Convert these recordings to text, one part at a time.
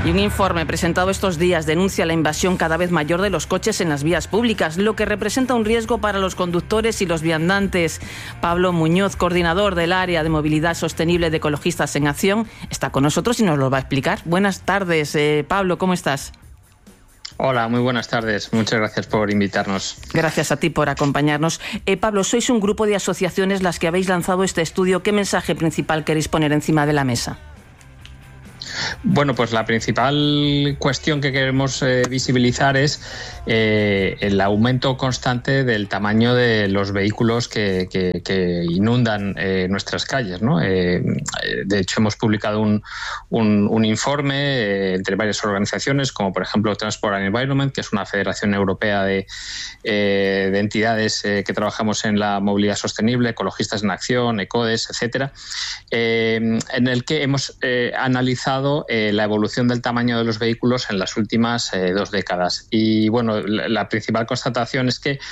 Y un informe presentado estos días denuncia la invasión cada vez mayor de los coches en las vías públicas, lo que representa un riesgo para los conductores y los viandantes. Pablo Muñoz, coordinador del área de movilidad sostenible de Ecologistas en Acción, está con nosotros y nos lo va a explicar. Buenas tardes, Pablo, ¿cómo estás? Hola, muy buenas tardes. Muchas gracias por invitarnos. Gracias a ti por acompañarnos. Pablo, sois un grupo de asociaciones las que habéis lanzado este estudio. ¿Qué mensaje principal queréis poner encima de la mesa? Bueno, pues la principal cuestión que queremos visibilizar es el aumento constante del tamaño de los vehículos que inundan nuestras calles, ¿no? De hecho, hemos publicado un informe entre varias organizaciones, como por ejemplo Transport and Environment, que es una federación europea de entidades que trabajamos en la movilidad sostenible, Ecologistas en Acción, ECODES, etcétera, en el que hemos analizado la evolución del tamaño de los vehículos en las últimas 2 décadas. Y bueno, la principal constatación es que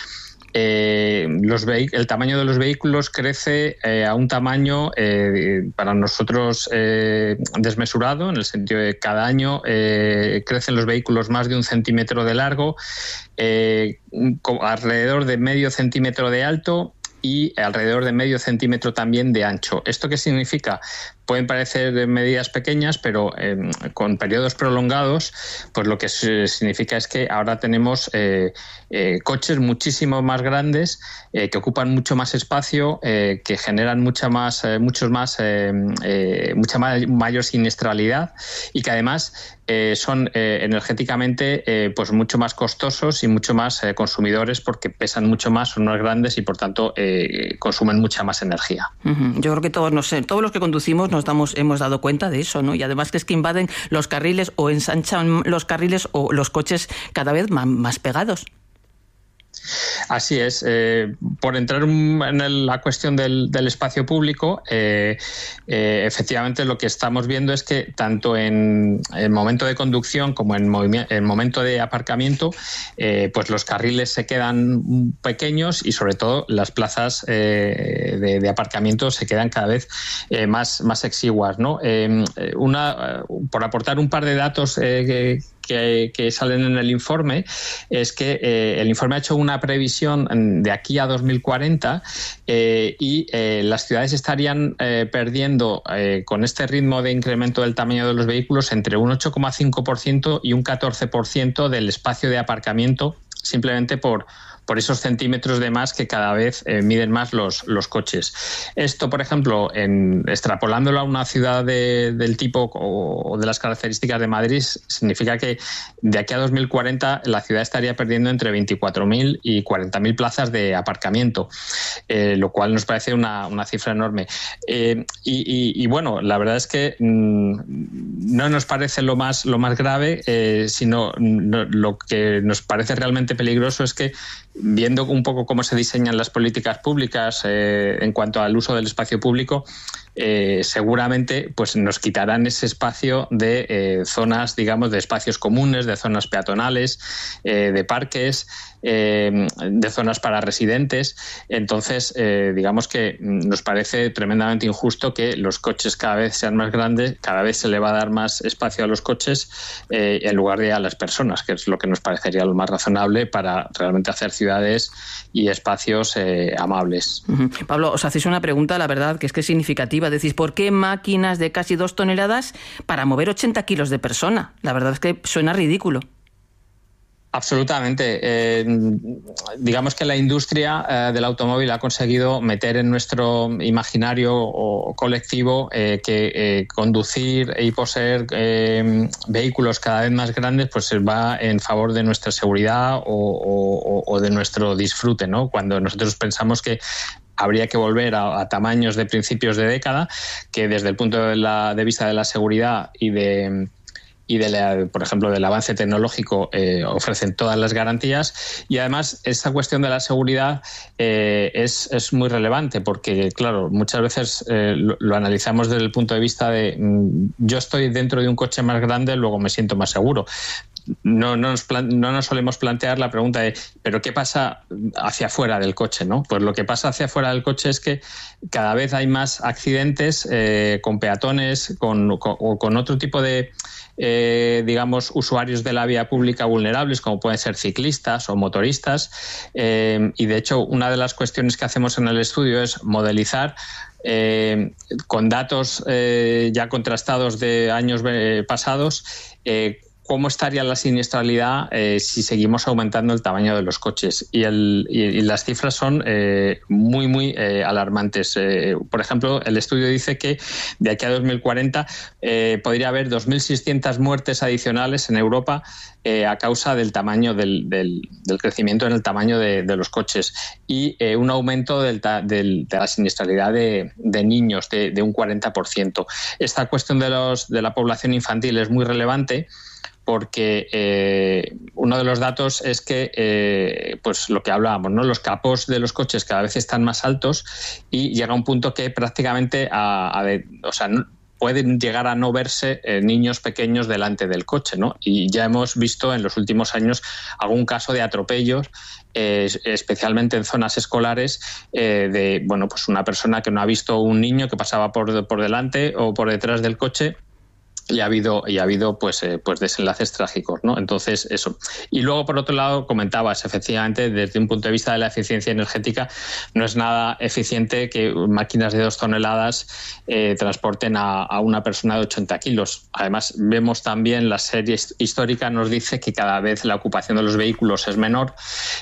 el tamaño de los vehículos crece a un tamaño para nosotros desmesurado, en el sentido de que cada año crecen los vehículos más de 1 centímetro de largo, alrededor de medio centímetro de alto y alrededor de medio centímetro también de ancho. ¿Esto qué significa? Pueden parecer medidas pequeñas, pero con periodos prolongados, pues lo que significa es que ahora tenemos coches muchísimo más grandes, que ocupan mucho más espacio, que generan mucha mayor siniestralidad y que además son energéticamente pues mucho más costosos y mucho más consumidores, porque pesan mucho más, son más grandes y por tanto consumen mucha más energía. Yo creo que todos los que conducimos hemos dado cuenta de eso, ¿no? Y además que es que invaden los carriles o ensanchan los carriles o los coches cada vez más pegados. Así es. Por entrar en la cuestión del espacio público, efectivamente lo que estamos viendo es que tanto en el momento de conducción como en el momento de aparcamiento, pues los carriles se quedan pequeños y sobre todo las plazas de aparcamiento se quedan cada vez más exiguas, ¿no? Por aportar un par de datos que salen en el informe, es que el informe ha hecho una previsión de aquí a 2040 y las ciudades estarían perdiendo con este ritmo de incremento del tamaño de los vehículos entre un 8,5% y un 14% del espacio de aparcamiento, simplemente por esos centímetros de más que cada vez miden más los coches. Esto, por ejemplo, extrapolándolo a una ciudad del tipo o de las características de Madrid, significa que de aquí a 2040 la ciudad estaría perdiendo entre 24.000 y 40.000 plazas de aparcamiento, lo cual nos parece una cifra enorme. Y bueno, la verdad es que no nos parece lo más grave, sino lo que nos parece realmente peligroso es que, viendo un poco cómo se diseñan las políticas públicas en cuanto al uso del espacio público, seguramente pues nos quitarán ese espacio de zonas, digamos, de espacios comunes, de zonas peatonales, de parques, de zonas para residentes. Entonces, digamos que nos parece tremendamente injusto que los coches cada vez sean más grandes, cada vez se le va a dar más espacio a los coches en lugar de a las personas, que es lo que nos parecería lo más razonable para realmente hacer ciudades y espacios amables. Pablo, os hacéis una pregunta, la verdad, que es significativa. Decís, ¿por qué máquinas de casi 2 toneladas para mover 80 kilos de persona? La verdad es que suena ridículo. Absolutamente. Digamos que la industria del automóvil ha conseguido meter en nuestro imaginario colectivo que conducir y poseer vehículos cada vez más grandes pues va en favor de nuestra seguridad o de nuestro disfrute, ¿no? Cuando nosotros pensamos que habría que volver a tamaños de principios de década, que desde el punto de vista de la seguridad y por ejemplo, del avance tecnológico ofrecen todas las garantías. Y además esa cuestión de la seguridad es muy relevante porque, claro, muchas veces lo analizamos desde el punto de vista de yo estoy dentro de un coche más grande, luego me siento más seguro. No nos solemos plantear la pregunta de ¿pero qué pasa hacia afuera del coche, ¿no? Pues lo que pasa hacia afuera del coche es que cada vez hay más accidentes con peatones, con otro tipo de digamos, usuarios de la vía pública vulnerables, como pueden ser ciclistas o motoristas. Y de hecho, una de las cuestiones que hacemos en el estudio es modelizar con datos ya contrastados de años pasados, cómo estaría la siniestralidad si seguimos aumentando el tamaño de los coches. Y las cifras son muy alarmantes. Por ejemplo, el estudio dice que de aquí a 2040 podría haber 2.600 muertes adicionales en Europa a causa del tamaño del crecimiento en el tamaño de los coches, y un aumento de la siniestralidad de niños de un 40%. Esta cuestión de la población infantil es muy relevante, porque uno de los datos es que, pues lo que hablábamos, ¿no? Los capós de los coches cada vez están más altos y llega un punto que prácticamente pueden llegar a no verse niños pequeños delante del coche, ¿no? Y ya hemos visto en los últimos años algún caso de atropellos, especialmente en zonas escolares, de pues una persona que no ha visto un niño que pasaba por delante o por detrás del coche. Y ha habido pues desenlaces trágicos, ¿no? Entonces, eso. Y luego, por otro lado, comentabas, efectivamente, desde un punto de vista de la eficiencia energética, no es nada eficiente que máquinas de 2 toneladas transporten a una persona de 80 kilos. Además, vemos también, la serie histórica nos dice que cada vez la ocupación de los vehículos es menor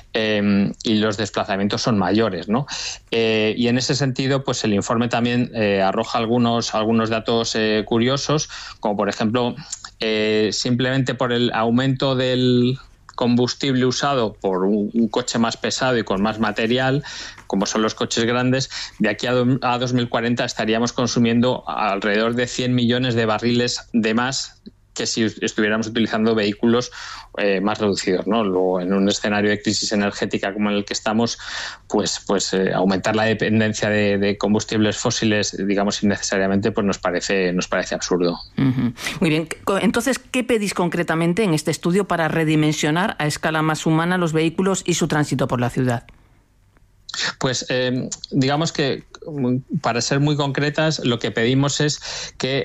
y los desplazamientos son mayores, ¿no? Y en ese sentido, pues el informe también arroja algunos datos curiosos, como por ejemplo, simplemente por el aumento del combustible usado por un coche más pesado y con más material, como son los coches grandes, de aquí a 2040 estaríamos consumiendo alrededor de 100 millones de barriles de más que si estuviéramos utilizando vehículos más reducidos, ¿no? Luego, en un escenario de crisis energética como en el que estamos, pues aumentar la dependencia de combustibles fósiles, digamos, innecesariamente, pues nos parece absurdo. Uh-huh. Muy bien. Entonces, ¿qué pedís concretamente en este estudio para redimensionar a escala más humana los vehículos y su tránsito por la ciudad? Pues digamos que, para ser muy concretas, lo que pedimos es que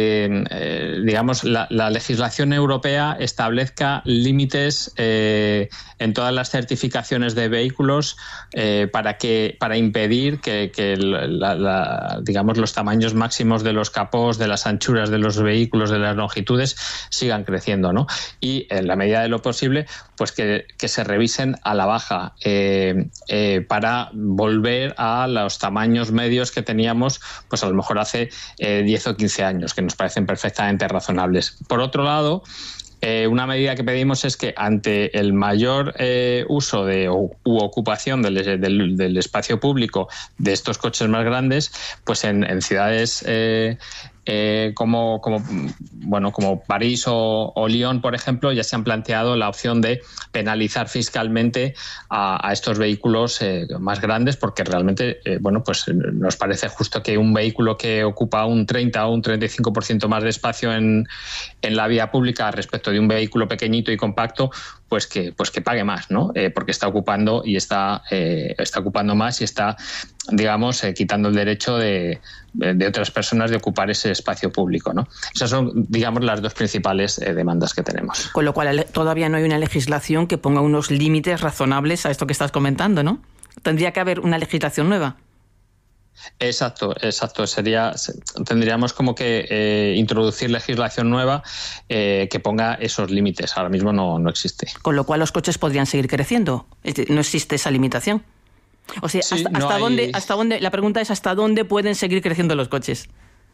digamos la legislación europea establezca límites en todas las certificaciones de vehículos para impedir que digamos los tamaños máximos de los capós, de las anchuras de los vehículos, de las longitudes, sigan creciendo, ¿no? Y en la medida de lo posible, pues que se revisen a la baja para volver a los tamaños medios que teníamos, pues a lo mejor hace 10 o 15 años, que nos parecen perfectamente razonables. Por otro lado, una medida que pedimos es que ante el mayor uso u ocupación del espacio público de estos coches más grandes, pues en ciudades como París o Lyon, por ejemplo, ya se han planteado la opción de penalizar fiscalmente a estos vehículos más grandes, porque realmente pues nos parece justo que un vehículo que ocupa un 30 o un 35% más de espacio en la vía pública respecto de un vehículo pequeñito y compacto, pues que pague más, ¿no? Porque está ocupando más y está, digamos, quitando el derecho de otras personas de ocupar ese espacio público, ¿no? Esas son, digamos, las dos principales demandas que tenemos. Con lo cual, todavía no hay una legislación que ponga unos límites razonables a esto que estás comentando, ¿no? Tendría que haber una legislación nueva. Exacto. Tendríamos como que introducir legislación nueva que ponga esos límites. Ahora mismo no existe. Con lo cual los coches podrían seguir creciendo. No existe esa limitación. O sea, sí, ¿hasta dónde? La pregunta es ¿hasta dónde pueden seguir creciendo los coches?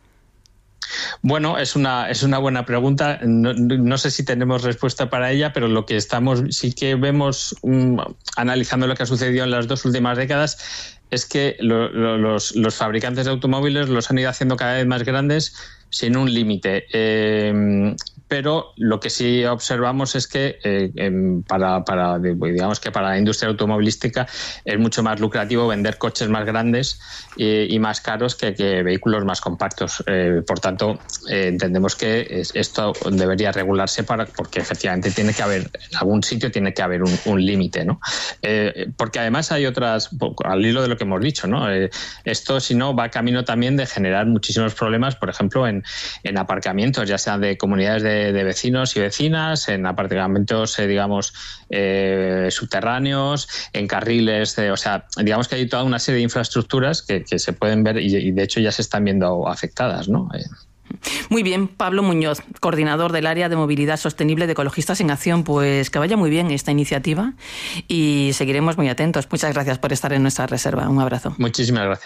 Bueno, es una buena pregunta. No sé si tenemos respuesta para ella, pero lo que sí que vemos, analizando lo que ha sucedido en las 2 últimas décadas, es que los fabricantes de automóviles los han ido haciendo cada vez más grandes sin un límite. Pero lo que sí observamos es que digamos que para la industria automovilística es mucho más lucrativo vender coches más grandes y más caros que vehículos más compactos. Por tanto, entendemos que esto debería regularse porque efectivamente tiene que haber, en algún sitio tiene que haber un límite, ¿no? Porque además hay otras, al hilo de lo que hemos dicho, ¿no? Esto, si no, va camino también de generar muchísimos problemas, por ejemplo, en aparcamientos, ya sean de comunidades de vecinos y vecinas, en apartamentos, digamos, subterráneos, en carriles, o sea, digamos que hay toda una serie de infraestructuras que se pueden ver y de hecho ya se están viendo afectadas, ¿no? Muy bien, Pablo Muñoz, coordinador del área de movilidad sostenible de Ecologistas en Acción. Pues que vaya muy bien esta iniciativa y seguiremos muy atentos. Muchas gracias por estar en nuestra reserva. Un abrazo. Muchísimas gracias.